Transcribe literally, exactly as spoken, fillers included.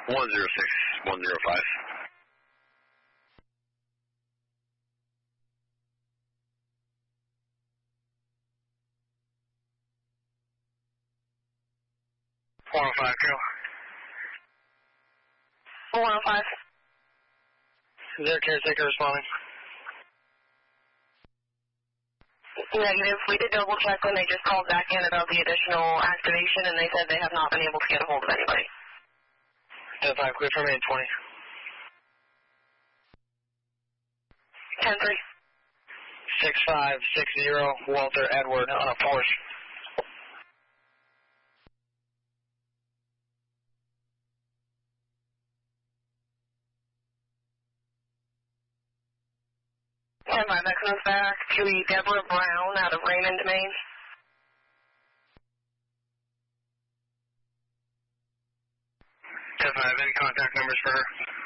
one zero six one zero five. one oh five, go. one oh five. Is there a caretaker responding? Negative. We did double check when they just called back in about the additional activation, and they said they have not been able to get a hold of anybody. ten five, clear for main twenty. ten three. six five six zero, Walter Edward on a Porsche. ten five, that comes back to Deborah Brown out of Raymond, Maine. ten five, any contact numbers for her?